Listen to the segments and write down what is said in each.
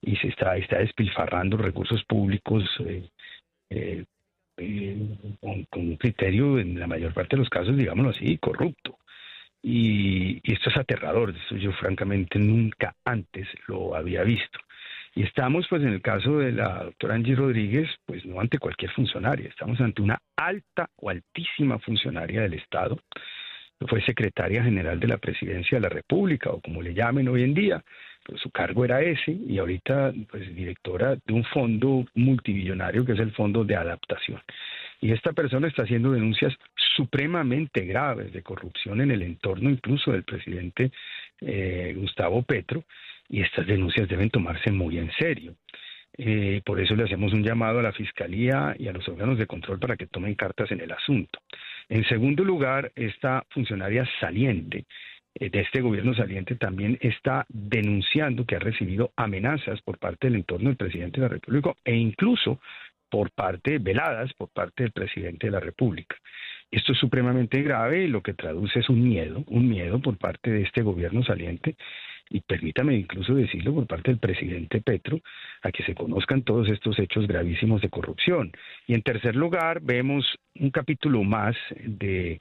y está despilfarrando recursos públicos eh, con un criterio, en la mayor parte de los casos, digámoslo así, corrupto. Y esto es aterrador, esto yo francamente nunca antes lo había visto. Y estamos pues en el caso de la doctora Angie Rodríguez, pues no ante cualquier funcionaria, estamos ante una alta o altísima funcionaria del Estado, fue secretaria general de la Presidencia de la República, o como le llamen hoy en día, pues su cargo era ese, y ahorita pues directora de un fondo multimillonario que es el Fondo de Adaptación. Y esta persona está haciendo denuncias supremamente graves de corrupción en el entorno incluso del presidente Gustavo Petro, y estas denuncias deben tomarse muy en serio. Por eso le hacemos un llamado a la Fiscalía y a los órganos de control para que tomen cartas en el asunto. En segundo lugar, esta funcionaria saliente de este gobierno saliente también está denunciando que ha recibido amenazas por parte del entorno del presidente de la República e incluso veladas por parte del presidente de la República. Esto es supremamente grave y lo que traduce es un miedo por parte de este gobierno saliente, y permítame incluso decirlo, por parte del presidente Petro, a que se conozcan todos estos hechos gravísimos de corrupción. Y en tercer lugar, vemos un capítulo más de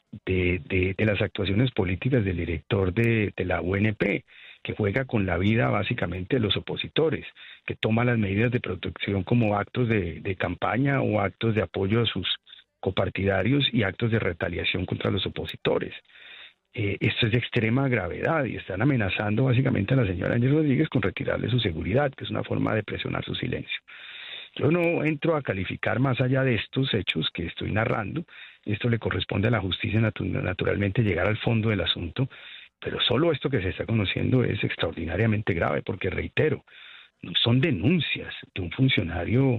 las actuaciones políticas del director de la UNP, que juega con la vida básicamente de los opositores, que toma las medidas de protección como actos de campaña o actos de apoyo a sus copartidarios y actos de retaliación contra los opositores. Esto es de extrema gravedad y están amenazando básicamente a la señora Ángel Rodríguez con retirarle su seguridad, que es una forma de presionar su silencio. Yo no entro a calificar más allá de estos hechos que estoy narrando. Esto le corresponde a la justicia naturalmente llegar al fondo del asunto, pero solo esto que se está conociendo es extraordinariamente grave, porque reitero, no son denuncias de un funcionario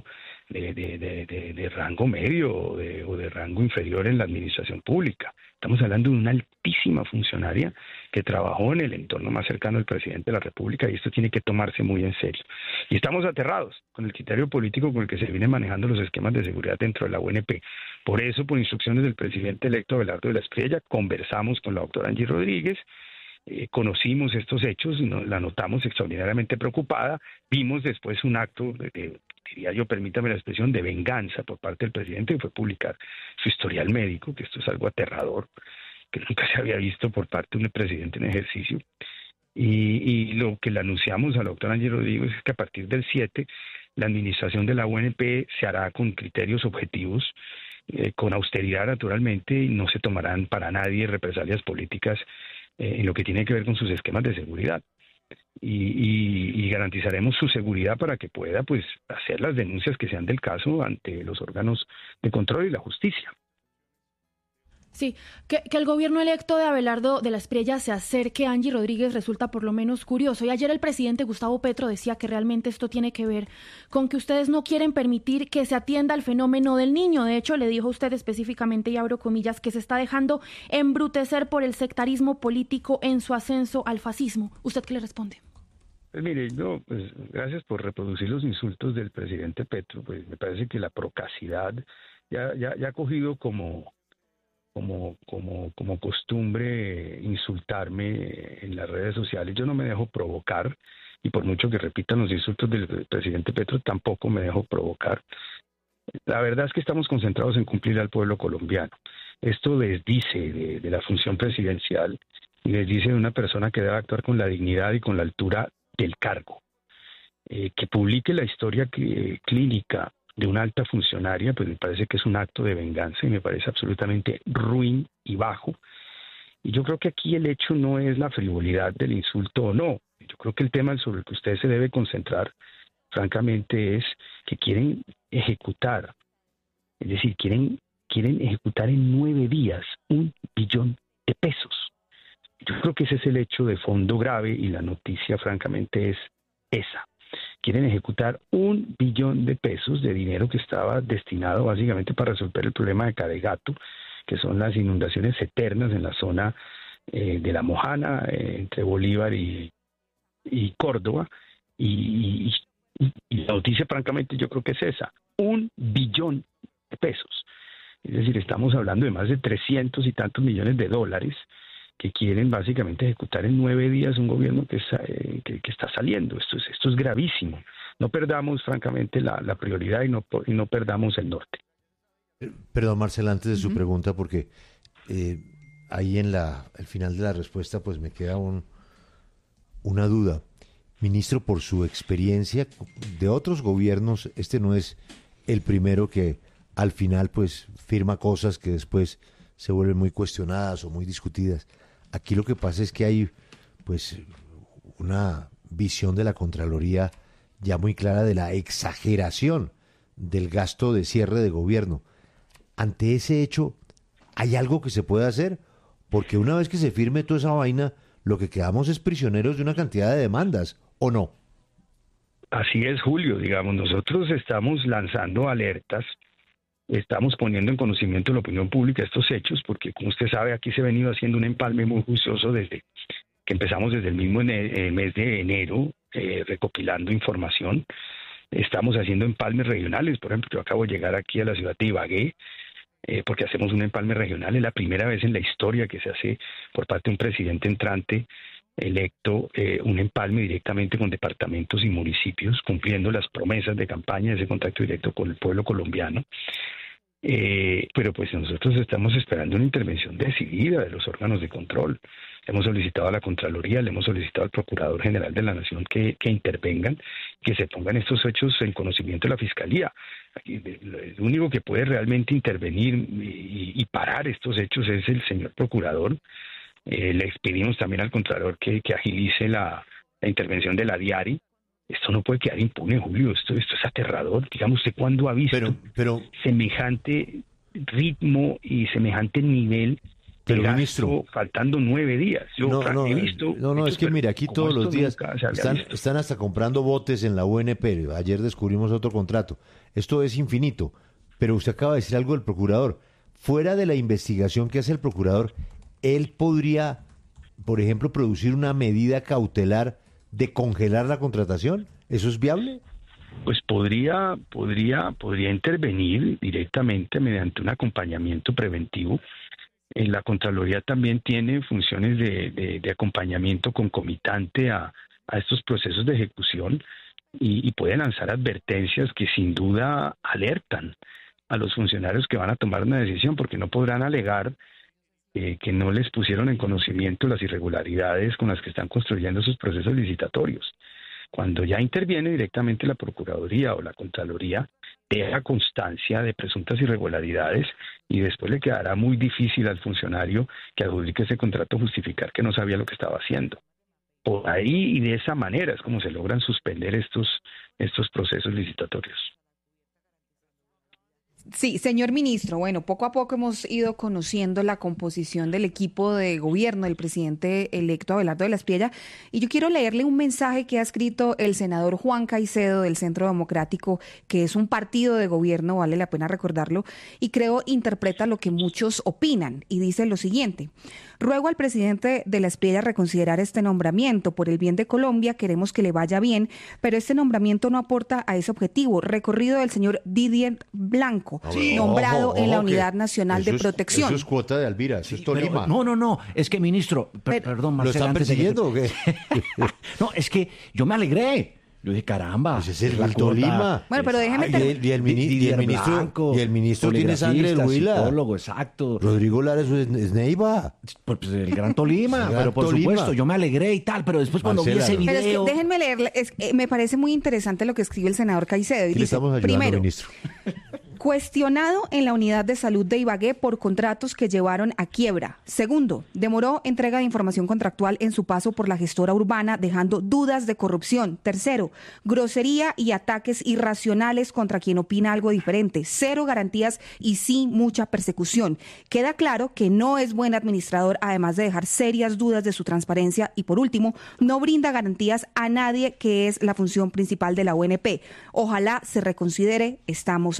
de rango medio o de rango inferior en la administración pública. Estamos hablando de una altísima funcionaria que trabajó en el entorno más cercano al presidente de la República, y esto tiene que tomarse muy en serio. Y estamos aterrados con el criterio político con el que se vienen manejando los esquemas de seguridad dentro de la UNP. Por eso, por instrucciones del presidente electo Abelardo de la Espriella, conversamos con la doctora Angie Rodríguez, conocimos estos hechos, la notamos extraordinariamente preocupada, vimos después un acto, diría yo, permítame la expresión, de venganza por parte del presidente, que fue publicar su historial médico, que esto es algo aterrador, que nunca se había visto por parte de un presidente en ejercicio. Y lo que le anunciamos a la doctora Angie Rodríguez es que a partir del 7, la administración de la UNP se hará con criterios objetivos, con austeridad naturalmente, y no se tomarán para nadie represalias políticas en lo que tiene que ver con sus esquemas de seguridad. Y garantizaremos su seguridad para que pueda pues hacer las denuncias que sean del caso ante los órganos de control y la justicia. Sí, que el gobierno electo de Abelardo de la Espriella se acerque a Angie Rodríguez resulta por lo menos curioso. Y ayer el presidente Gustavo Petro decía que realmente esto tiene que ver con que ustedes no quieren permitir que se atienda al fenómeno del niño. De hecho, le dijo a usted específicamente, y abro comillas, que se está dejando embrutecer por el sectarismo político en su ascenso al fascismo. ¿Usted qué le responde? Pues mire, pues gracias por reproducir los insultos del presidente Petro. Pues me parece que la procacidad ya ha cogido como costumbre insultarme en las redes sociales. Yo no me dejo provocar, y por mucho que repitan los insultos del presidente Petro, tampoco me dejo provocar. La verdad es que estamos concentrados en cumplir al pueblo colombiano. Esto desdice de la función presidencial y desdice de una persona que debe actuar con la dignidad y con la altura del cargo. Que publique la historia clínica de una alta funcionaria, pues me parece que es un acto de venganza y me parece absolutamente ruin y bajo. Y yo creo que aquí el hecho no es la frivolidad del insulto o no. Yo creo que el tema sobre el que usted se debe concentrar, francamente, es que quieren ejecutar, es decir, quieren ejecutar en 9 días 1 billón de pesos. Yo creo que ese es el hecho de fondo grave y la noticia, francamente, es esa. Quieren ejecutar 1 billón de pesos de dinero que estaba destinado básicamente para resolver el problema de Caregato, que son las inundaciones eternas en la zona de La Mojana, entre Bolívar y Córdoba. Y la noticia, francamente, yo creo que es esa: 1 billón de pesos. Es decir, estamos hablando de más de 300 y tantos millones de dólares que quieren básicamente ejecutar en 9 días un gobierno que está saliendo. Esto es gravísimo. No perdamos, francamente, la prioridad y no perdamos el norte. Perdón, Marcela, antes de su pregunta, porque ahí al final de la respuesta pues me queda una duda. Ministro, por su experiencia de otros gobiernos, este no es el primero que al final pues firma cosas que después se vuelven muy cuestionadas o muy discutidas. Aquí lo que pasa es que hay pues una visión de la Contraloría ya muy clara de la exageración del gasto de cierre de gobierno. Ante ese hecho, ¿hay algo que se puede hacer? Porque una vez que se firme toda esa vaina, lo que quedamos es prisioneros de una cantidad de demandas, ¿o no? Así es, Julio. Digamos, nosotros estamos lanzando alertas, estamos poniendo en conocimiento de la opinión pública estos hechos, porque como usted sabe, aquí se ha venido haciendo un empalme muy juicioso desde que empezamos desde el mismo mes de enero, recopilando información. Estamos haciendo empalmes regionales. Por ejemplo, yo acabo de llegar aquí a la ciudad de Ibagué, porque hacemos un empalme regional. Es la primera vez en la historia que se hace por parte de un presidente entrante electo un empalme directamente con departamentos y municipios, cumpliendo las promesas de campaña de ese contacto directo con el pueblo colombiano. Pero pues nosotros estamos esperando una intervención decidida de los órganos de control. Hemos solicitado a la Contraloría, le hemos solicitado al Procurador General de la Nación que intervengan, que se pongan estos hechos en conocimiento de la Fiscalía. Aquí, el único que puede realmente intervenir y parar estos hechos es el señor Procurador. Le pedimos también al Contralor que agilice la intervención de la DIARI. Esto no puede quedar impune, Julio. Esto es aterrador. Digamos, ¿usted cuándo ha visto semejante ritmo y semejante nivel de gasto, ministro, faltando 9 días? Yo he visto... No, es que mira, aquí todos los días están hasta comprando botes en la UNP. Ayer descubrimos otro contrato. Esto es infinito. Pero usted acaba de decir algo del procurador. Fuera de la investigación que hace el procurador, él podría, por ejemplo, producir una medida cautelar de congelar la contratación. ¿Eso es viable? Pues podría intervenir directamente mediante un acompañamiento preventivo. La Contraloría también tiene funciones de acompañamiento concomitante a estos procesos de ejecución y puede lanzar advertencias que sin duda alertan a los funcionarios que van a tomar una decisión, porque no podrán alegar que no les pusieron en conocimiento las irregularidades con las que están construyendo sus procesos licitatorios. Cuando ya interviene directamente la Procuraduría o la Contraloría, deja constancia de presuntas irregularidades y después le quedará muy difícil al funcionario que adjudique ese contrato justificar que no sabía lo que estaba haciendo. Por ahí y de esa manera es como se logran suspender estos procesos licitatorios. Sí, señor ministro, bueno, poco a poco hemos ido conociendo la composición del equipo de gobierno del presidente electo Abelardo de la Espriella, y yo quiero leerle un mensaje que ha escrito el senador Juan Caicedo del Centro Democrático, que es un partido de gobierno, vale la pena recordarlo, y creo interpreta lo que muchos opinan, y dice lo siguiente: ruego al presidente de la Espriella reconsiderar este nombramiento. Por el bien de Colombia queremos que le vaya bien, pero este nombramiento no aporta a ese objetivo. Recorrido del señor Didier Blanco, nombrado en la Unidad Nacional de Protección. Eso es cuota de Alvira, eso es Tolima. No, es que, ministro, perdón, Marcela. ¿Lo están persiguiendo o qué? No, es que yo me alegré. Yo dije, caramba. Pues es el Tolima. Bueno, pero déjeme y el ministro tiene sangre del Huila. Psicólogo, exacto. Rodrigo Lara es Neiva. Pues el Gran Tolima, pero por supuesto, yo me alegré y tal, pero después cuando vi ese video... Pero es que déjenme leerle, me parece muy interesante lo que escribe el senador Caicedo. Y dice, le estamos ayudando, primero, ministro. Cuestionado en la unidad de salud de Ibagué por contratos que llevaron a quiebra. Segundo, demoró entrega de información contractual en su paso por la gestora urbana, dejando dudas de corrupción. Tercero, grosería y ataques irracionales contra quien opina algo diferente. Cero garantías y sí mucha persecución. Queda claro que no es buen administrador, además de dejar serias dudas de su transparencia. Y por último, no brinda garantías a nadie, que es la función principal de la UNP. Ojalá se reconsidere, estamos a tiempo.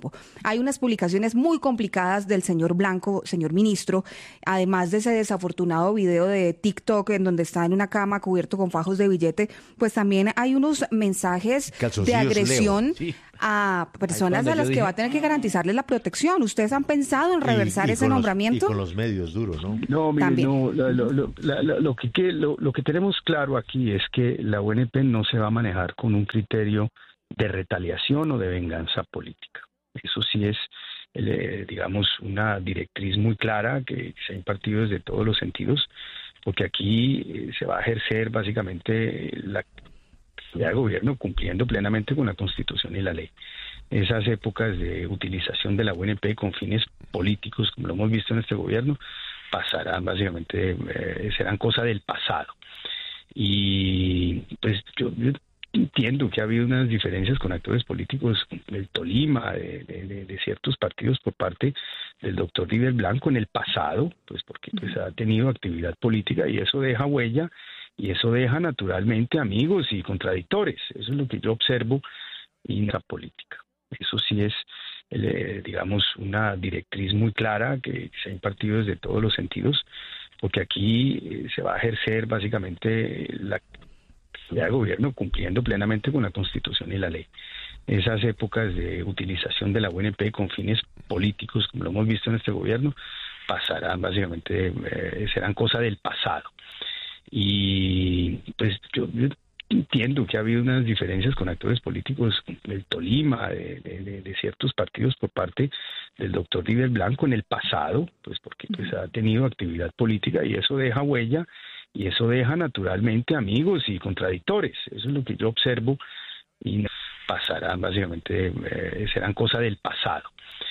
tiempo. Hay unas publicaciones muy complicadas del señor Blanco, señor ministro, además de ese desafortunado video de TikTok en donde está en una cama cubierto con fajos de billete, pues también hay unos mensajes de agresión a personas a las que va a tener que garantizarles la protección. ¿Ustedes han pensado en reversar ese nombramiento? Y con los medios duros, ¿no? No, mire, lo que tenemos claro aquí es que la UNP no se va a manejar con un criterio de retaliación o de venganza política. Eso sí es, digamos, una directriz muy clara que se ha impartido desde todos los sentidos, porque aquí se va a ejercer básicamente la de gobierno cumpliendo plenamente con la Constitución y la ley. Esas épocas de utilización de la UNP con fines políticos, como lo hemos visto en este gobierno, pasarán básicamente, serán cosa del pasado. Y pues yo entiendo que ha habido unas diferencias con actores políticos del Tolima, de ciertos partidos por parte del doctor River Blanco en el pasado, pues porque pues ha tenido actividad política y eso deja huella. Y eso deja naturalmente amigos y contradictores. Eso es lo que yo observo en la política. Eso sí es, digamos, una directriz muy clara que se ha impartido desde todos los sentidos, porque aquí se va a ejercer básicamente la actividad de gobierno cumpliendo plenamente con la Constitución y la ley. Esas épocas de utilización de la UNP con fines políticos, como lo hemos visto en este gobierno, pasarán básicamente, serán cosa del pasado. Y pues yo entiendo que ha habido unas diferencias con actores políticos del Tolima, de ciertos partidos por parte del doctor River Blanco en el pasado, pues porque pues ha tenido actividad política y eso deja huella y eso deja naturalmente amigos y contradictores. Eso es lo que yo observo y pasarán básicamente, serán cosa del pasado.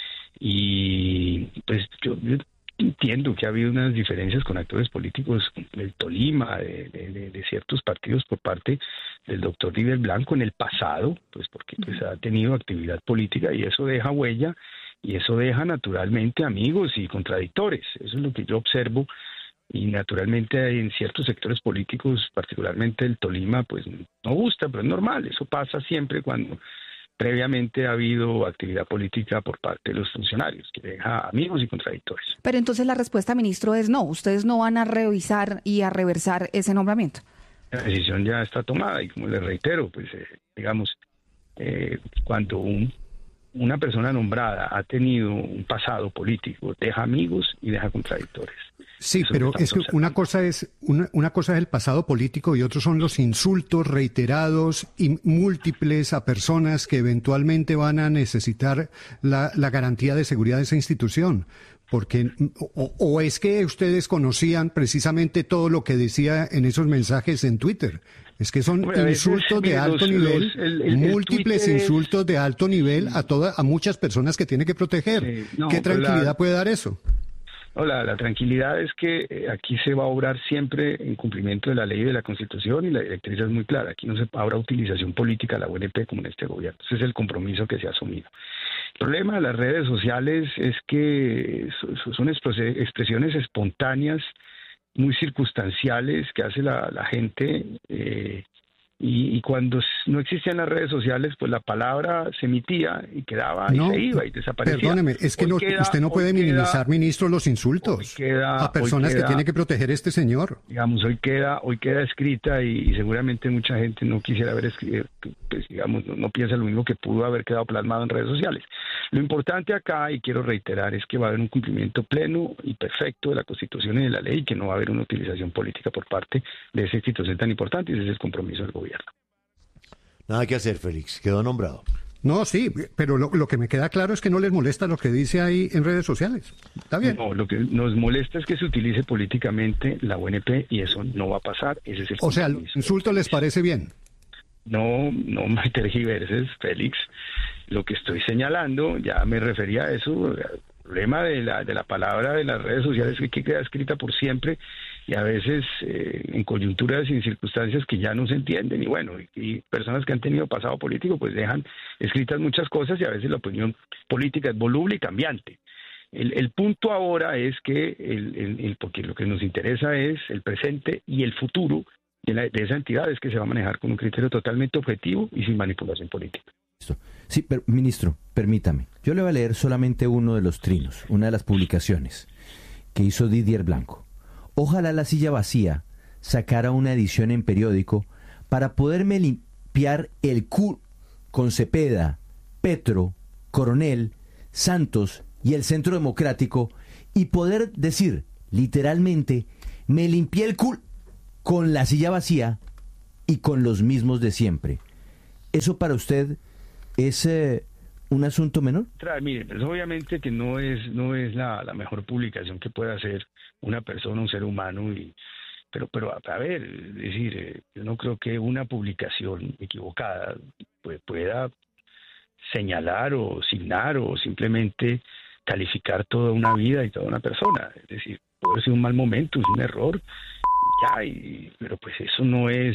Y pues yo entiendo que ha habido unas diferencias con actores políticos del Tolima, de ciertos partidos por parte del doctor River Blanco en el pasado, pues porque pues ha tenido actividad política y eso deja huella y eso deja naturalmente amigos y contradictores. Eso es lo que yo observo y naturalmente en ciertos sectores políticos, particularmente el Tolima, pues no gusta, pero es normal, eso pasa siempre cuando previamente ha habido actividad política por parte de los funcionarios, que deja amigos y contradictores. Pero entonces la respuesta, ministro, es no. Ustedes no van a revisar y a reversar ese nombramiento. La decisión ya está tomada y como les reitero, pues digamos, cuando una persona nombrada ha tenido un pasado político, deja amigos y deja contradictores. Sí, pero es que una cosa es el pasado político y otros son los insultos reiterados y múltiples a personas que eventualmente van a necesitar la garantía de seguridad de esa institución. Porque o es que ustedes conocían precisamente todo lo que decía en esos mensajes en Twitter. Es que son insultos de alto nivel, múltiples insultos de alto nivel a muchas personas que tiene que proteger. ¿Qué tranquilidad puede dar eso? No, la tranquilidad es que aquí se va a obrar siempre en cumplimiento de la ley y de la Constitución y la directriz es muy clara. Aquí no se habrá utilización política de la UNP como en este gobierno. Ese es el compromiso que se ha asumido. El problema de las redes sociales es que son expresiones espontáneas, muy circunstanciales que hace la gente y cuando no existían las redes sociales, pues la palabra se emitía y quedaba y se iba y desaparecía. Perdóneme, es que usted no puede minimizar, ministro, los insultos a personas que tiene que proteger este señor. Digamos, hoy queda escrita y seguramente mucha gente no quisiera haber escrito, pues digamos, no piensa lo mismo que pudo haber quedado plasmado en redes sociales. Lo importante acá, y quiero reiterar, es que va a haber un cumplimiento pleno y perfecto de la Constitución y de la ley, y que no va a haber una utilización política por parte de esa institución tan importante, y ese es el compromiso del gobierno. Nada que hacer, Félix, quedó nombrado. No, sí, pero lo que me queda claro es que no les molesta lo que dice ahí en redes sociales. ¿Está bien? No, lo que nos molesta es que se utilice políticamente la UNP y eso no va a pasar. Ese es el o sea, ¿el insulto les parece bien? No me tergiverses, Félix. Lo que estoy señalando, ya me refería a eso, el problema de la palabra de las redes sociales que queda escrita por siempre y a veces en coyunturas y en circunstancias que ya no se entienden y bueno, y personas que han tenido pasado político pues dejan escritas muchas cosas y a veces la opinión política es voluble y cambiante. El punto ahora es que porque lo que nos interesa es el presente y el futuro de esa entidad es que se va a manejar con un criterio totalmente objetivo y sin manipulación política. Sí, pero, ministro, permítame. Yo le voy a leer solamente uno de los trinos, una de las publicaciones que hizo Didier Blanco. Ojalá la silla vacía sacara una edición en periódico para poderme limpiar el cu con Cepeda, Petro, Coronel, Santos y el Centro Democrático y poder decir, literalmente, me limpié el cu con la silla vacía y con los mismos de siempre. ¿Eso para usted es un asunto menor? Mire, pues obviamente que no es la mejor publicación que pueda hacer una persona, un ser humano, pero a ver, es decir, yo no creo que una publicación equivocada pueda señalar o signar o simplemente calificar toda una vida y toda una persona. Es decir, puede ser un mal momento, es un error, ya, pero pues eso no es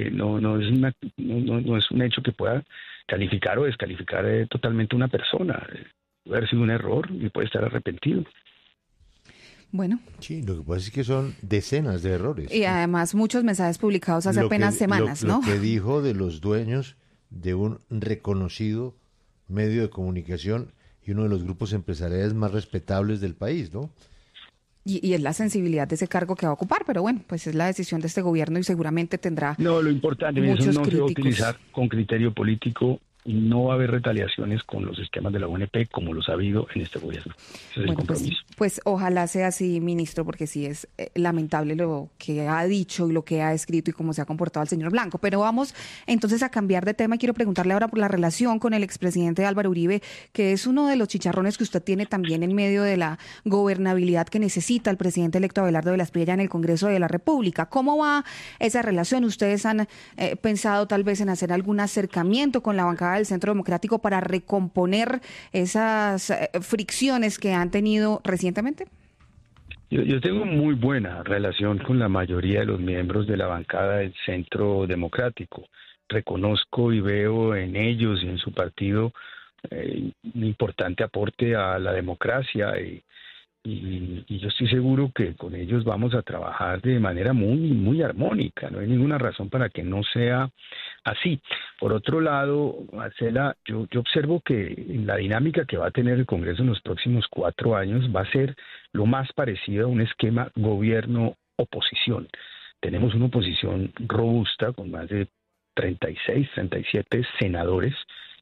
un hecho que pueda calificar o descalificar totalmente una persona. Puede haber sido un error y puede estar arrepentido. Bueno. Sí, lo que pasa es que son decenas de errores. Y además muchos mensajes publicados hace apenas semanas, ¿no? Lo que dijo de los dueños de un reconocido medio de comunicación y uno de los grupos empresariales más respetables del país, ¿no? Y es la sensibilidad de ese cargo que va a ocupar, pero bueno, pues es la decisión de este gobierno y seguramente tendrá. No, lo importante es que no se va a utilizar con criterio político y no va a haber retaliaciones con los esquemas de la UNP como los ha habido en este gobierno. Ese es el compromiso. Pues ojalá sea así, ministro, porque sí es lamentable lo que ha dicho y lo que ha escrito y cómo se ha comportado el señor Blanco. Pero vamos entonces a cambiar de tema. Quiero preguntarle ahora por la relación con el expresidente Álvaro Uribe, que es uno de los chicharrones que usted tiene también en medio de la gobernabilidad que necesita el presidente electo Abelardo de la Espriella en el Congreso de la República. ¿Cómo va esa relación? ¿Ustedes han pensado tal vez en hacer algún acercamiento con la bancada del Centro Democrático para recomponer esas fricciones que han tenido recientemente? Yo tengo muy buena relación con la mayoría de los miembros de la bancada del Centro Democrático. Reconozco y veo en ellos y en su partido un importante aporte a la democracia y yo estoy seguro que con ellos vamos a trabajar de manera muy armónica. No hay ninguna razón para que no sea así. Por otro lado, Marcela, yo observo que la dinámica que va a tener el Congreso en los próximos 4 años va a ser lo más parecido a un esquema gobierno-oposición. Tenemos una oposición robusta con más de 36, 37 senadores.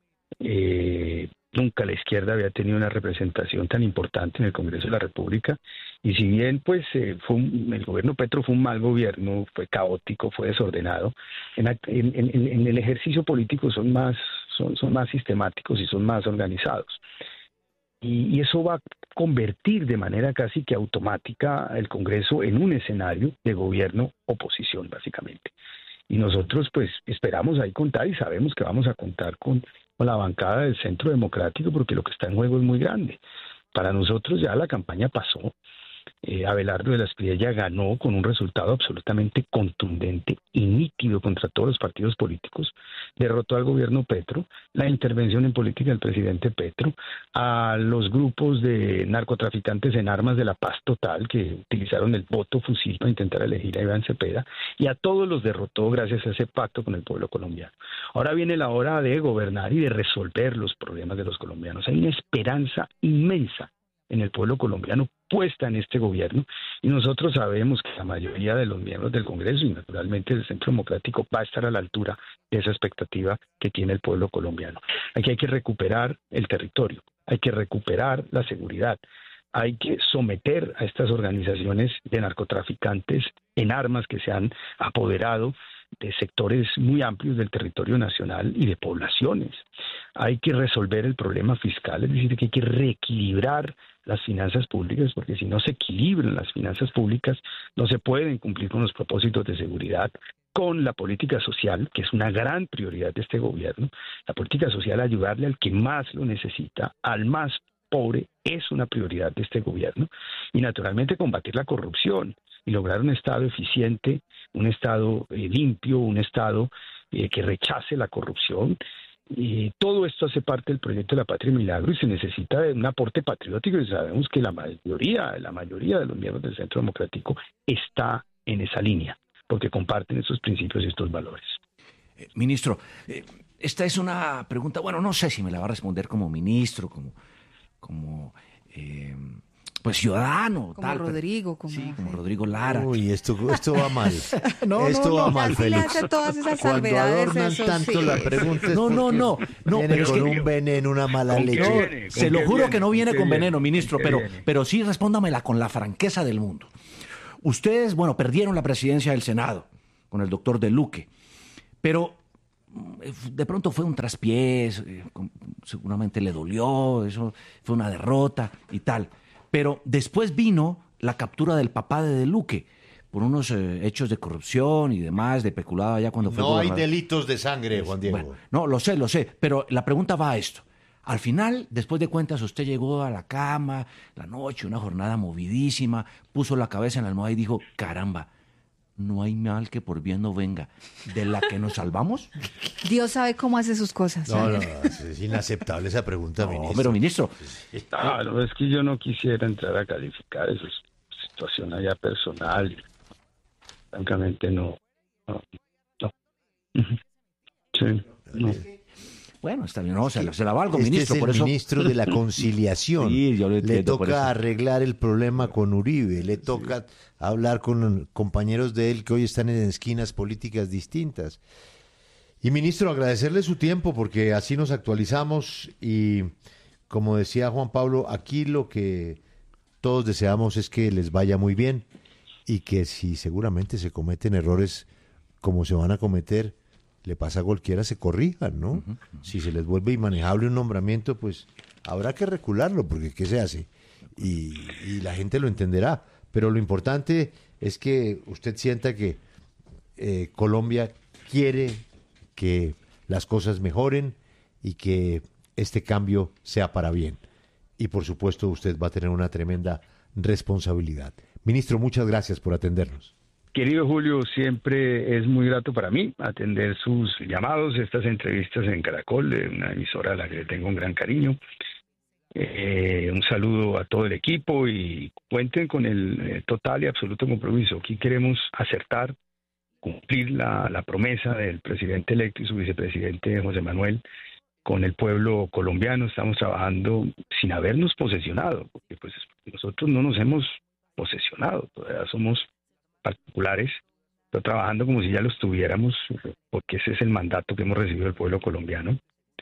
Nunca la izquierda había tenido una representación tan importante en el Congreso de la República y si bien pues el gobierno Petro fue un mal gobierno, fue caótico, fue desordenado, en el ejercicio político son más sistemáticos y son más organizados. Y eso va a convertir de manera casi que automática el Congreso en un escenario de gobierno-oposición, básicamente. Y nosotros pues esperamos ahí contar y sabemos que vamos a contar con la bancada del Centro Democrático porque lo que está en juego es muy grande. Para nosotros ya la campaña pasó. Abelardo de la Espriella ganó con un resultado absolutamente contundente y nítido contra todos los partidos políticos, derrotó al gobierno Petro, la intervención en política del presidente Petro, a los grupos de narcotraficantes en armas de la paz total que utilizaron el voto fusil para intentar elegir a Iván Cepeda, y a todos los derrotó gracias a ese pacto con el pueblo colombiano. Ahora viene la hora de gobernar y de resolver los problemas de los colombianos. Hay una esperanza inmensa en el pueblo colombiano puesta en este gobierno y nosotros sabemos que la mayoría de los miembros del Congreso y naturalmente del Centro Democrático va a estar a la altura de esa expectativa que tiene el pueblo colombiano. Aquí hay que recuperar el territorio, hay que recuperar la seguridad, hay que someter a estas organizaciones de narcotraficantes en armas que se han apoderado de sectores muy amplios del territorio nacional y de poblaciones. Hay que resolver el problema fiscal, es decir, que hay que reequilibrar las finanzas públicas, porque si no se equilibran las finanzas públicas, no se pueden cumplir con los propósitos de seguridad, con la política social, que es una gran prioridad de este gobierno. La política social, ayudarle al que más lo necesita, al más pobre, es una prioridad de este gobierno, y naturalmente combatir la corrupción y lograr un Estado eficiente, un Estado limpio, un Estado que rechace la corrupción. Y todo esto hace parte del proyecto de la Patria Milagro y se necesita de un aporte patriótico y sabemos que la mayoría de los miembros del Centro Democrático está en esa línea porque comparten esos principios y estos valores. Ministro, esta es una pregunta, bueno, no sé si me la va a responder como ministro, pues ciudadano. Como tal, Rodrigo. sí, como Rodrigo Lara. Uy, esto va mal. No, esto va mal, Así le Félix. hace todas esas Cuando salvedades. adornan Eso tanto sí. la pregunta es No, porque viene pero es con que- un veneno, una mala ¿Con qué leche. viene? Se lo qué juro viene? que no viene ¿Con qué con veneno, viene? ministro, ¿Con qué viene? pero sí respóndamela con la franqueza del mundo. Ustedes, bueno, perdieron la presidencia del Senado con el doctor De Luque, pero de pronto fue un traspiés, seguramente le dolió, eso fue una derrota y tal. Pero después vino la captura del papá de Luque por unos hechos de corrupción y demás, de peculado allá cuando fue No hay gobernador. delitos de sangre, Juan Diego. Bueno, no, lo sé, pero la pregunta va a esto. Al final, después de cuentas, usted llegó a la cama, la noche, una jornada movidísima, puso la cabeza en la almohada y dijo, caramba, no hay mal que por bien no venga. ¿De la que nos salvamos? Dios sabe cómo hace sus cosas. No, es inaceptable esa pregunta, ministro. Pero ministro, No, es que yo no quisiera entrar a calificar, eso es situación allá personal. Y, francamente, no. Ujú. Sí, no. bueno, está bien, no, se la valgo, Este ministro, es el por eso... ministro de la conciliación. Sí, yo lo le entiendo, por eso. toca arreglar el problema con Uribe, le toca hablar con compañeros de él que hoy están en esquinas políticas distintas. Y ministro, agradecerle su tiempo porque así nos actualizamos y como decía Juan Pablo, aquí lo que todos deseamos es que les vaya muy bien y que si seguramente se cometen errores como se van a cometer, le pasa a cualquiera, se corrijan, ¿no? Si se les vuelve inmanejable un nombramiento, pues habrá que recularlo, porque ¿qué se hace? Y la gente lo entenderá. Pero lo importante es que usted sienta que Colombia quiere que las cosas mejoren y que este cambio sea para bien. Y por supuesto usted va a tener una tremenda responsabilidad. Ministro, muchas gracias por atendernos. Querido Julio, siempre es muy grato para mí atender sus llamados, estas entrevistas en Caracol, de una emisora a la que le tengo un gran cariño. Un saludo a todo el equipo y cuenten con el total y absoluto compromiso. Aquí queremos acertar, cumplir la promesa del presidente electo y su vicepresidente José Manuel con el pueblo colombiano. Estamos trabajando sin habernos posesionado, porque pues nosotros no nos hemos posesionado, todavía somos particulares, pero trabajando como si ya los tuviéramos, porque ese es el mandato que hemos recibido del pueblo colombiano.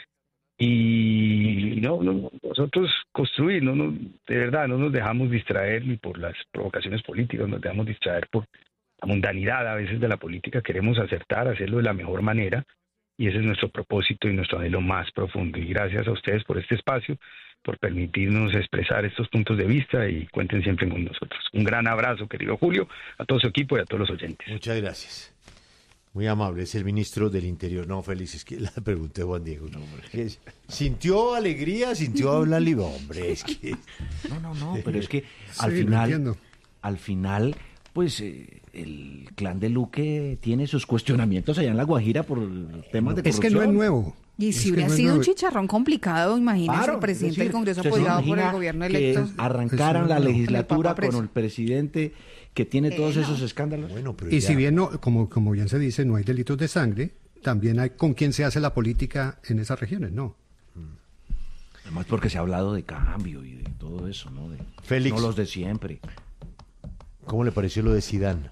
Y nosotros construir, de verdad, no nos dejamos distraer ni por las provocaciones políticas, nos dejamos distraer por la mundanidad a veces de la política. Queremos acertar, hacerlo de la mejor manera, y ese es nuestro propósito y nuestro anhelo más profundo. Y gracias a ustedes por este espacio, por permitirnos expresar estos puntos de vista, y cuenten siempre con nosotros. Un gran abrazo, querido Julio, a todo su equipo y a todos los oyentes. Muchas gracias. Muy amable, es el ministro del Interior. No, Félix, es que la pregunté a Juan Diego. No, ¿sintió alegría? ¿Sintió hablar libre? Hombre, es que... No, pero es que Sí, lo entiendo. al final, pues el clan de Luque tiene sus cuestionamientos allá en La Guajira por temas de corrupción. Es que no es nuevo. Y Es si que hubiera no es sido un nuevo. chicharrón complicado, imagínese Claro, el presidente es decir, del Congreso ¿usted se apoyado por el imagina gobierno que electo. arrancaran Eso la no. legislatura Con el Papa con el presidente que tiene todos esos escándalos. Bueno, pero Y ya- si bien, no, como bien se dice, no hay delitos de sangre, también hay con quién se hace la política en esas regiones, ¿no? Además porque se ha hablado de cambio y de todo eso, ¿no? Félix. No los de siempre. ¿Cómo le pareció lo de Zidane?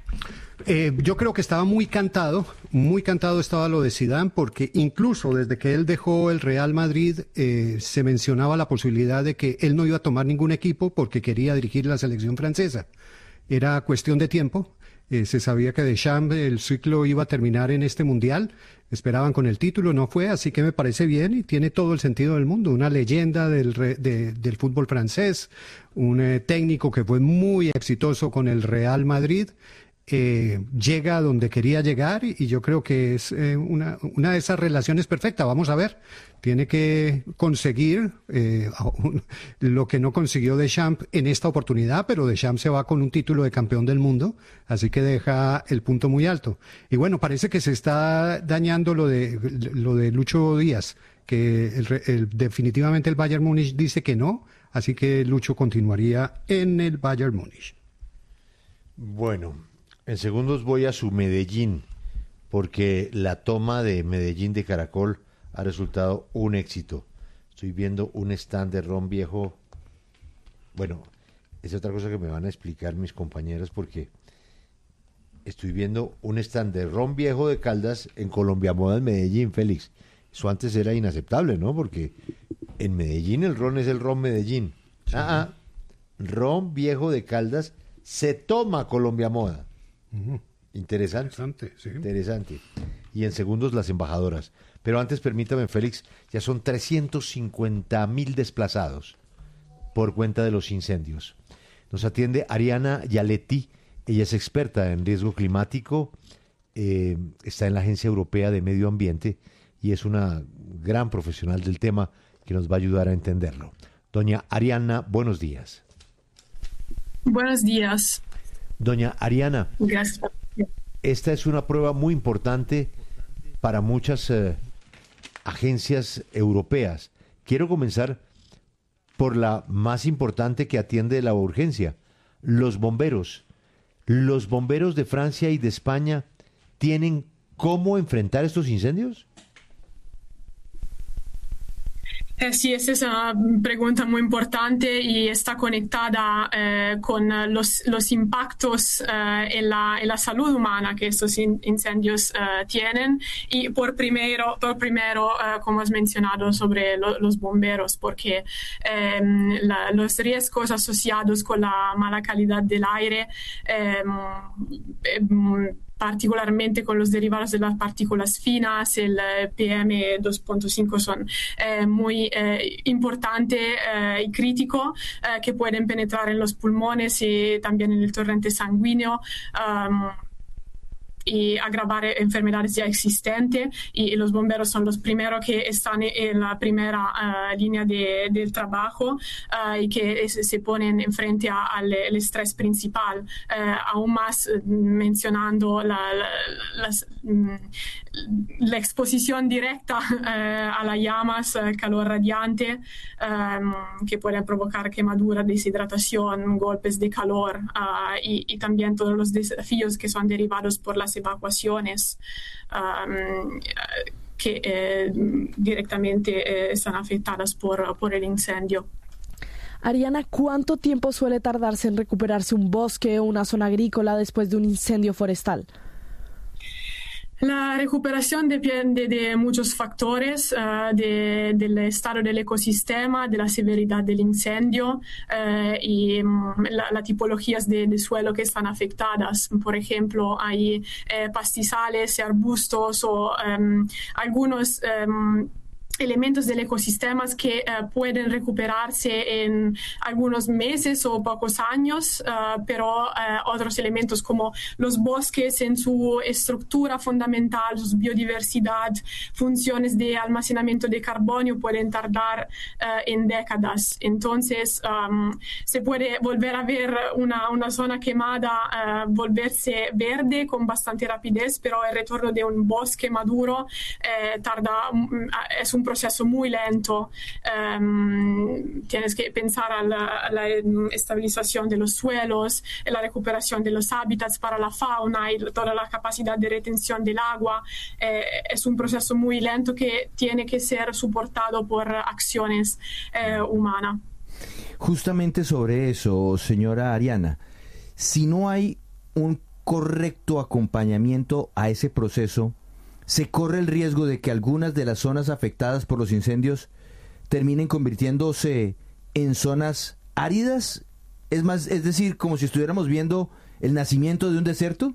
Yo creo que estaba muy cantado estaba lo de Zidane, porque incluso desde que él dejó el Real Madrid se mencionaba la posibilidad de que él no iba a tomar ningún equipo porque quería dirigir la selección francesa. Era cuestión de tiempo. Se sabía que Deschamps, el ciclo iba a terminar en este mundial. Esperaban con el título, no fue, así que me parece bien y tiene todo el sentido del mundo. Una leyenda del fútbol francés, un técnico que fue muy exitoso con el Real Madrid. Llega a donde quería llegar y yo creo que es una de esas relaciones perfectas. Vamos a ver, tiene que conseguir lo que no consiguió Deschamps en esta oportunidad, pero Deschamps se va con un título de campeón del mundo, así que deja el punto muy alto. Y bueno, parece que se está dañando lo de Lucho Díaz, que definitivamente el Bayern Múnich dice que no, así que Lucho continuaría en el Bayern Múnich. Bueno, en segundos voy a su Medellín, porque la toma de Medellín de Caracol ha resultado un éxito. Estoy viendo un stand de ron viejo. Bueno, es otra cosa que me van a explicar mis compañeros, porque estoy viendo un stand de ron viejo de Caldas en Colombia Moda en Medellín, Félix. Eso antes era inaceptable, ¿no? Porque en Medellín el ron es el ron Medellín. Sí. Ron viejo de Caldas se toma Colombia Moda. Interesante, sí. Interesante. Y en segundos las embajadoras. Pero antes, permítame, Félix, ya son 350.000 desplazados por cuenta de los incendios. Nos atiende Ariana Yaletti. Ella es experta en riesgo climático, está en la Agencia Europea de Medio Ambiente y es una gran profesional del tema que nos va a ayudar a entenderlo. Doña Ariana, buenos días. Buenos días. Doña Ariana, gracias. Esta es una prueba muy importante para muchas agencias europeas. Quiero comenzar por la más importante que atiende la urgencia, los bomberos. ¿Los bomberos de Francia y de España tienen cómo enfrentar estos incendios? Sí, esa es una pregunta muy importante y está conectada con los impactos en la salud humana que estos incendios tienen y por primero como has mencionado, sobre los bomberos, porque los riesgos asociados con la mala calidad del aire, particularmente con los derivados de las partículas finas, el PM2.5 son muy importante y crítico, que pueden penetrar en los pulmones y también en el torrente sanguíneo. Y agravar enfermedades ya existentes, y los bomberos son los primeros que están en la primera línea del trabajo y que se ponen enfrente al estrés principal, aún más mencionando la exposición directa a las llamas, calor radiante, que pueden provocar quemadura, deshidratación, golpes de calor, y también todos los desafíos que son derivados por las evacuaciones que directamente están afectadas por el incendio. Ariana, ¿cuánto tiempo suele tardarse en recuperarse un bosque o una zona agrícola después de un incendio forestal? La recuperación depende de muchos factores, del estado del ecosistema, de la severidad del incendio y las tipologías de suelo que están afectadas. Por ejemplo, hay pastizales y arbustos o algunos elementos del ecosistema que pueden recuperarse en algunos meses o pocos años, pero otros elementos como los bosques en su estructura fundamental, su biodiversidad, funciones de almacenamiento de carbonio pueden tardar en décadas. Entonces, se puede volver a ver una zona quemada volverse verde con bastante rapidez, pero el retorno de un bosque maduro es un proceso muy lento. Tienes que pensar a la estabilización de los suelos, la recuperación de los hábitats para la fauna y toda la capacidad de retención del agua. Es un proceso muy lento que tiene que ser soportado por acciones humanas. Justamente sobre eso, señora Ariana, si no hay un correcto acompañamiento a ese proceso, ¿se corre el riesgo de que algunas de las zonas afectadas por los incendios terminen convirtiéndose en zonas áridas? Es decir, como si estuviéramos viendo el nacimiento de un desierto.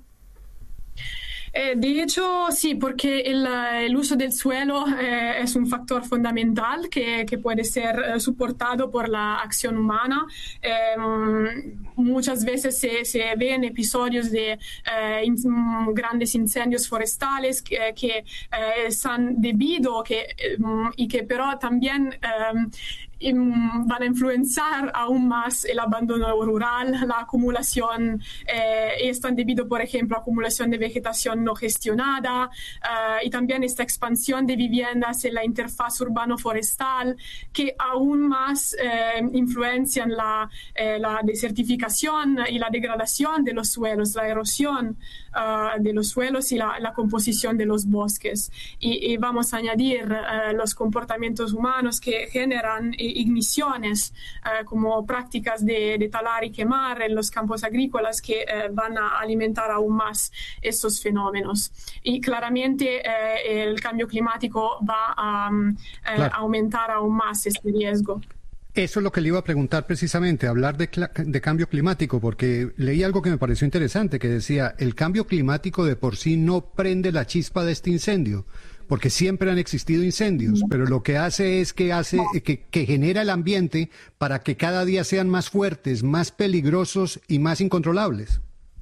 De hecho, sí, porque el uso del suelo es un factor fundamental que puede ser soportado por la acción humana. Muchas veces se ven episodios de grandes incendios forestales que están debido y que pero también van a influenciar aún más el abandono rural, la acumulación, están debido, por ejemplo, a acumulación de vegetación no gestionada y también esta expansión de viviendas en la interfaz urbano-forestal que aún más influencian la desertificación y la degradación de los suelos, la erosión de los suelos y la composición de los bosques. Y vamos a añadir los comportamientos humanos que generan igniciones como prácticas de talar y quemar en los campos agrícolas que van a alimentar aún más estos fenómenos. Y claramente el cambio climático va a aumentar aún más este riesgo. Eso es lo que le iba a preguntar precisamente, hablar de cambio climático, porque leí algo que me pareció interesante, que decía, el cambio climático de por sí no prende la chispa de este incendio, porque siempre han existido incendios, pero lo que hace es que genera el ambiente para que cada día sean más fuertes, más peligrosos y más incontrolables.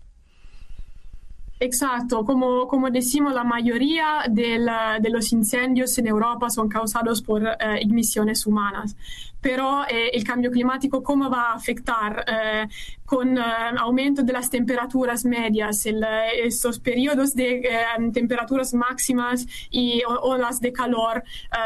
Exacto, como decimos, la mayoría de los incendios en Europa son causados por igniciones humanas. Pero el cambio climático, ¿cómo va a afectar? Con aumento de las temperaturas medias, estos periodos de temperaturas máximas y olas de calor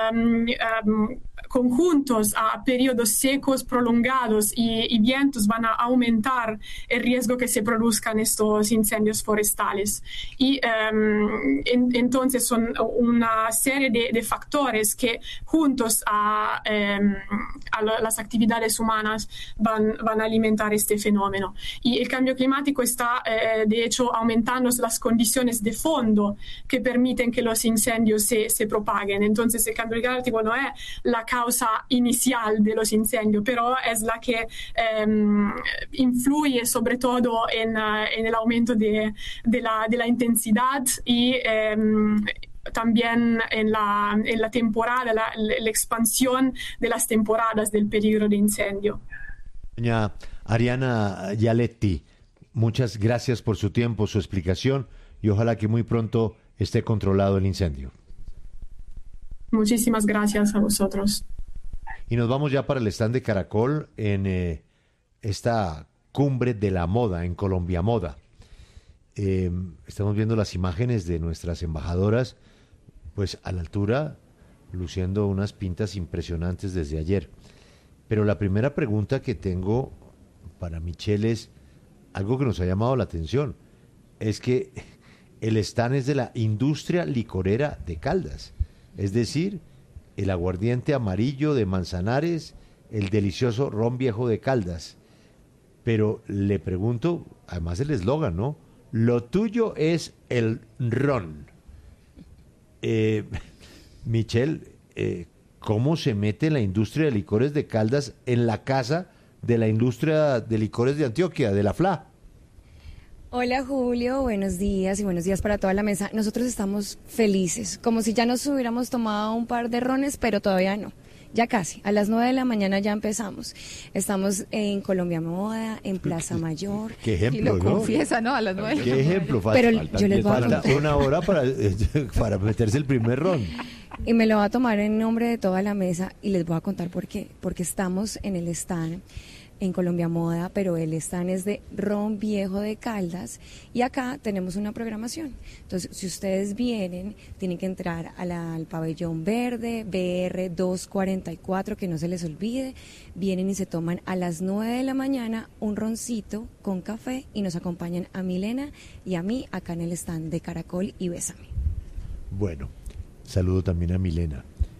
conjuntos a periodos secos prolongados y vientos van a aumentar el riesgo que se produzcan estos incendios forestales. Y entonces son una serie de factores que juntos a las actividades humanas van a alimentar este fenómeno. Y el cambio climático está, de hecho, aumentando las condiciones de fondo que permiten que los incendios se propaguen. Entonces, el cambio climático no es la causa inicial de los incendios, pero es la que influye sobre todo en el aumento de la intensidad y también en la temporada, la expansión de las temporadas del peligro de incendio. Doña Ariana Gialetti, muchas gracias por su tiempo, su explicación y ojalá que muy pronto esté controlado el incendio. Muchísimas gracias a vosotros. Y nos vamos ya para el stand de Caracol en esta cumbre de la moda en Colombia Moda. Estamos viendo las imágenes de nuestras embajadoras, pues a la altura, luciendo unas pintas impresionantes desde ayer. Pero la primera pregunta que tengo para Michelle es algo que nos ha llamado la atención. Es que el stand es de la industria licorera de Caldas, es decir, el aguardiente amarillo de Manzanares, el delicioso ron viejo de Caldas. Pero le pregunto, además el eslogan, ¿no? Lo tuyo es el ron. Michelle, ¿cómo se mete la industria de licores de Caldas en la casa de la industria de licores de Antioquia, de la FLA? Hola Julio, buenos días y buenos días para toda la mesa. Nosotros estamos felices, como si ya nos hubiéramos tomado un par de rones, pero todavía no. Ya casi, a las 9 de la mañana ya empezamos. Estamos en Colombia Moda, en Plaza Mayor. Qué ejemplo, y lo ¿no? confiesa, ¿no? A las 9. Qué ejemplo, Pero yo les voy a falta contar. una hora para meterse el primer ron. Y me lo voy a tomar en nombre de toda la mesa y les voy a contar por qué. Porque estamos en el stand en Colombia Moda, pero el stand es de ron viejo de Caldas y acá tenemos una programación. Entonces, si ustedes vienen, tienen que entrar al pabellón verde, BR 244, que no se les olvide. Vienen y se toman a las 9 de la mañana un roncito con café y nos acompañan a Milena y a mí acá en el stand de Caracol y Bésame. Bueno, saludo también a Milena.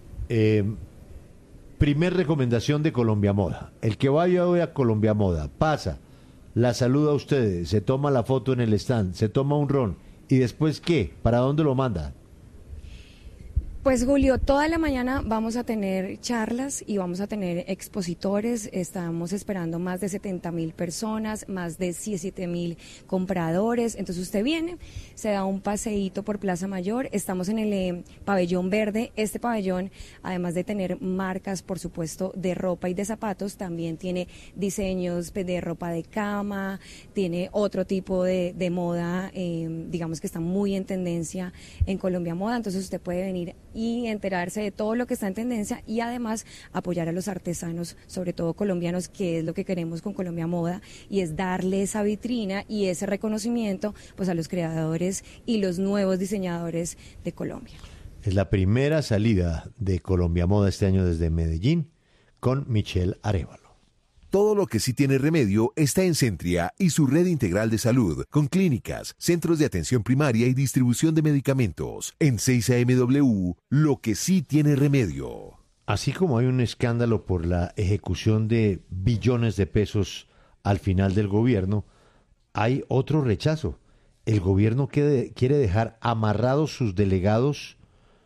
Primer recomendación de Colombia Moda. El que vaya hoy a Colombia Moda, pasa, la saluda a ustedes, se toma la foto en el stand, se toma un ron, y después ¿qué? ¿Para dónde lo manda? Pues Julio, toda la mañana vamos a tener charlas y vamos a tener expositores. Estamos esperando más de 70,000 personas, más de 17,000 compradores. Entonces usted viene, se da un paseíto por Plaza Mayor. Estamos en el pabellón verde. Este pabellón, además de tener marcas, por supuesto, de ropa y de zapatos, también tiene diseños de ropa de cama, tiene otro tipo de moda, digamos que está muy en tendencia en Colombia Moda. Entonces usted puede venir y enterarse de todo lo que está en tendencia y además apoyar a los artesanos, sobre todo colombianos, que es lo que queremos con Colombia Moda, y es darle esa vitrina y ese reconocimiento pues a los creadores y los nuevos diseñadores de Colombia. Es la primera salida de Colombia Moda este año desde Medellín con Michelle Arévalo. Todo lo que sí tiene remedio está en Centria y su red integral de salud, con clínicas, centros de atención primaria y distribución de medicamentos. En 6AMW, lo que sí tiene remedio. Así como hay un escándalo por la ejecución de billones de pesos al final del gobierno, hay otro rechazo. El gobierno quiere dejar amarrados sus delegados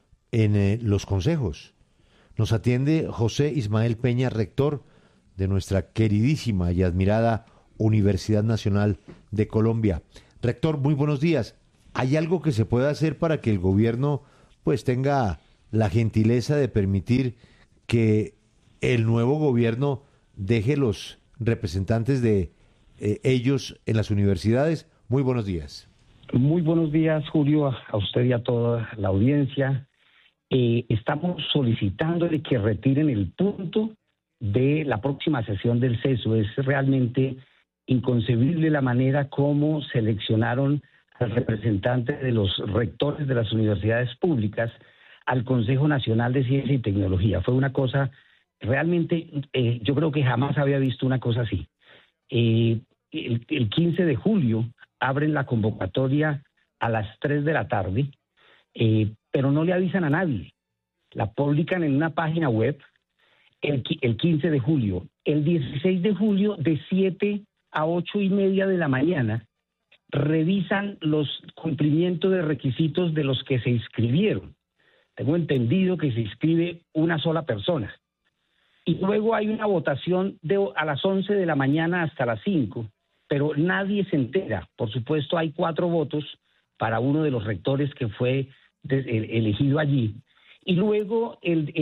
en los consejos. Nos atiende José Ismael Peña, rector de nuestra queridísima y admirada Universidad Nacional de Colombia. Rector, muy buenos días. ¿Hay algo que se pueda hacer para que el gobierno pues tenga la gentileza de permitir que el nuevo gobierno deje los representantes de ellos en las universidades? Muy buenos días. Muy buenos días, Julio, a usted y a toda la audiencia. Estamos solicitándole que retiren el punto de la próxima sesión del CESU. Es realmente inconcebible la manera como seleccionaron al representante de los rectores de las universidades públicas al Consejo Nacional de Ciencia y Tecnología. Fue una cosa realmente, yo creo que jamás había visto una cosa así. El 15 de julio abren la convocatoria a las 3 de la tarde, pero no le avisan a nadie. La publican en una página web el 15 de julio. El 16 de julio, de 7 a 8:30 de la mañana, revisan los cumplimientos de requisitos de los que se inscribieron. Tengo entendido que se inscribe una sola persona. Y luego hay una votación a las 11 de la mañana hasta las 5, pero nadie se entera. Por supuesto, hay 4 votos para uno de los rectores que fue elegido allí. Y luego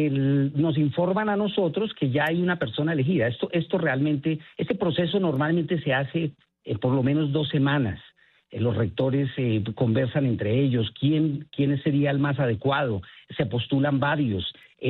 nos informan a nosotros que ya hay una persona elegida. Esto realmente, este proceso normalmente se hace por lo menos 2 semanas. Los rectores conversan entre ellos, quién sería el más adecuado, se postulan varios,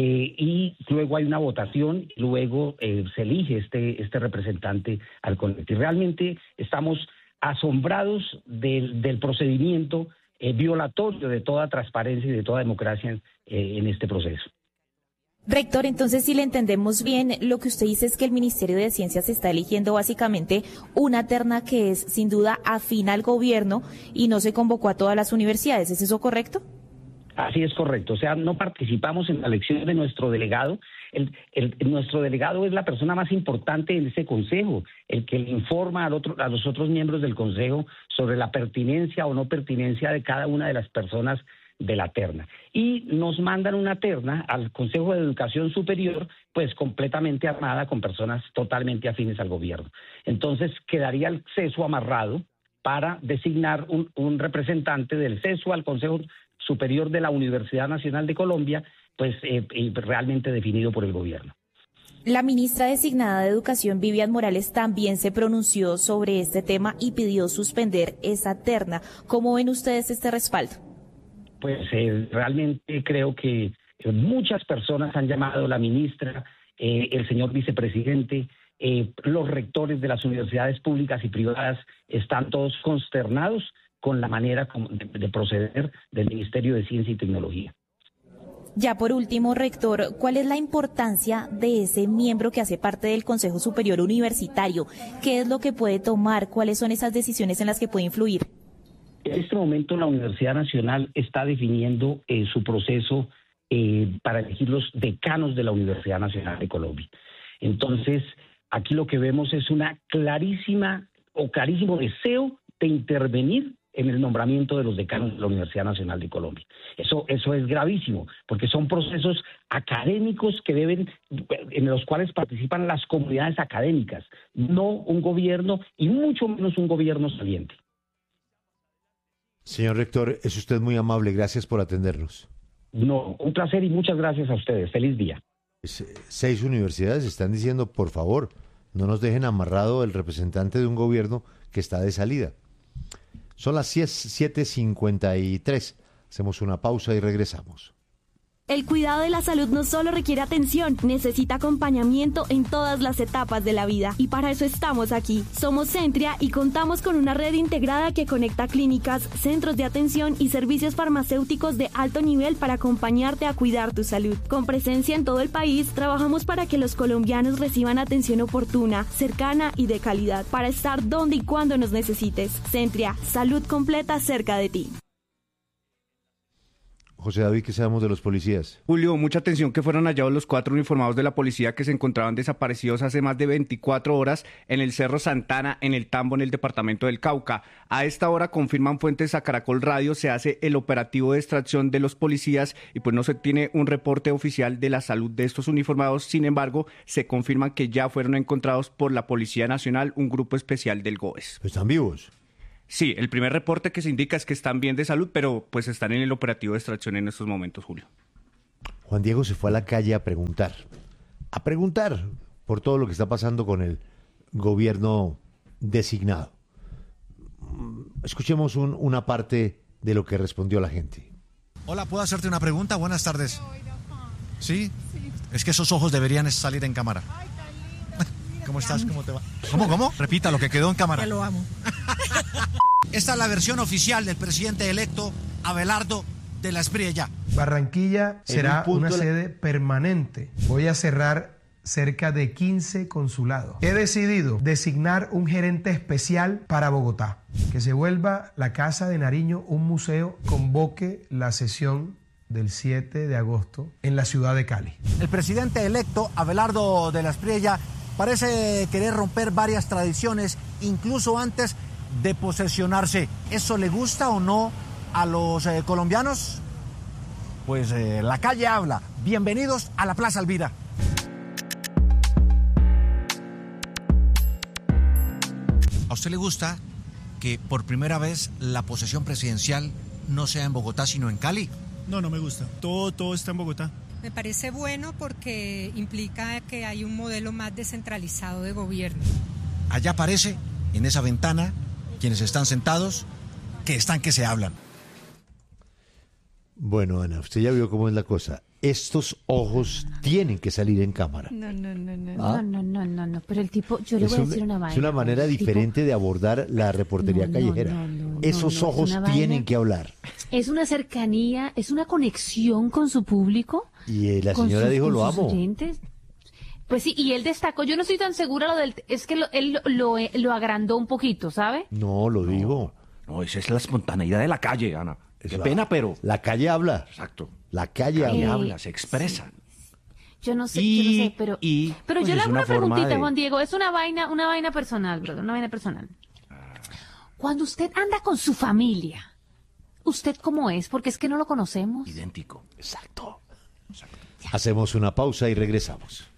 y luego hay una votación, y luego se elige este representante al CONECTI. Realmente estamos asombrados del procedimiento violatorio de toda transparencia y de toda democracia en este proceso. Rector, entonces, si le entendemos bien, lo que usted dice es que el Ministerio de Ciencias está eligiendo básicamente una terna que es sin duda afín al gobierno y no se convocó a todas las universidades. ¿Es eso correcto? Así es correcto. O sea, no participamos en la elección de nuestro delegado. Nuestro delegado es la persona más importante en ese consejo, el que le informa a los otros miembros del consejo sobre la pertinencia o no pertinencia de cada una de las personas de la terna. Y nos mandan una terna al Consejo de Educación Superior, pues completamente armada con personas totalmente afines al gobierno. Entonces quedaría el CESU amarrado para designar un representante del CESU al Consejo Superior de la Universidad Nacional de Colombia, pues realmente definido por el gobierno. La ministra designada de Educación, Vivian Morales, también se pronunció sobre este tema y pidió suspender esa terna. ¿Cómo ven ustedes este respaldo? Pues realmente creo que muchas personas han llamado a la ministra, el señor vicepresidente, los rectores de las universidades públicas y privadas están todos consternados con la manera de proceder del Ministerio de Ciencia y Tecnología. Ya por último, rector, ¿cuál es la importancia de ese miembro que hace parte del Consejo Superior Universitario? ¿Qué es lo que puede tomar? ¿Cuáles son esas decisiones en las que puede influir? En este momento la Universidad Nacional está definiendo su proceso para elegir los decanos de la Universidad Nacional de Colombia. Entonces, aquí lo que vemos es una clarísimo deseo de intervenir en el nombramiento de los decanos de la Universidad Nacional de Colombia. Eso es gravísimo, porque son procesos académicos en los cuales participan las comunidades académicas, no un gobierno y mucho menos un gobierno saliente. Señor rector, es usted muy amable, gracias por atendernos. No, un placer y muchas gracias a ustedes. Feliz día. 6 universidades están diciendo, por favor, no nos dejen amarrado el representante de un gobierno que está de salida. Son las 7:53. Hacemos una pausa y regresamos. El cuidado de la salud no solo requiere atención, necesita acompañamiento en todas las etapas de la vida. Y para eso estamos aquí. Somos Centria y contamos con una red integrada que conecta clínicas, centros de atención y servicios farmacéuticos de alto nivel para acompañarte a cuidar tu salud. Con presencia en todo el país, trabajamos para que los colombianos reciban atención oportuna, cercana y de calidad, para estar donde y cuando nos necesites. Centria, salud completa cerca de ti. José David, ¿qué sabemos de los policías? Julio, mucha atención que fueron hallados los 4 uniformados de la policía que se encontraban desaparecidos hace más de 24 horas en el Cerro Santana, en el Tambo, en el departamento del Cauca. A esta hora, confirman fuentes a Caracol Radio, se hace el operativo de extracción de los policías y pues no se tiene un reporte oficial de la salud de estos uniformados. Sin embargo, se confirman que ya fueron encontrados por la Policía Nacional, un grupo especial del GOES. ¿Están vivos? Sí, el primer reporte que se indica es que están bien de salud, pero pues están en el operativo de extracción en estos momentos, Julio. Juan Diego se fue a la calle a preguntar por todo lo que está pasando con el gobierno designado. Escuchemos una parte de lo que respondió la gente. Hola, ¿puedo hacerte una pregunta? Buenas tardes. ¿Sí? Es que esos ojos deberían salir en cámara. ¿Cómo estás? ¿Cómo te va? ¿Cómo? Repita lo que quedó en cámara. Te lo amo. Esta es la versión oficial del presidente electo Abelardo de la Espriella. Barranquilla será una sede permanente. Voy a cerrar cerca de 15 consulados. He decidido designar un gerente especial para Bogotá, que se vuelva la Casa de Nariño un museo, convoque la sesión del 7 de agosto en la ciudad de Cali. El presidente electo Abelardo de la Espriella parece querer romper varias tradiciones, incluso antes de posesionarse. ¿Eso le gusta o no a los colombianos? Pues la calle habla. Bienvenidos a la Plaza Alvira. ¿A usted le gusta que por primera vez la posesión presidencial no sea en Bogotá, sino en Cali? No me gusta. Todo está en Bogotá. Me parece bueno porque implica que hay un modelo más descentralizado de gobierno. Allá aparece, en esa ventana, quienes están sentados, que se hablan. Bueno, Ana, usted ya vio cómo es la cosa. Estos ojos tienen que salir en cámara. No, pero el tipo, yo le voy a decir una vaina. Es una manera diferente de abordar la reportería callejera. Esos ojos tienen que hablar. Es una cercanía, es una conexión con su público. Y la señora dijo, lo amo. Oyentes. Pues sí, y él destacó, yo no estoy tan segura es que él lo agrandó un poquito, ¿sabe? No, lo digo. No, esa es la espontaneidad de la calle, Ana. Qué pena, pero... La calle habla. Exacto. La calle habla, se expresa. Yo no sé, pero pues yo le hago una preguntita, Juan Diego, es una vaina personal, brother, una vaina personal. Cuando usted anda con su familia, ¿usted cómo es? Porque es que no lo conocemos. Idéntico. Exacto. Hacemos una pausa y regresamos.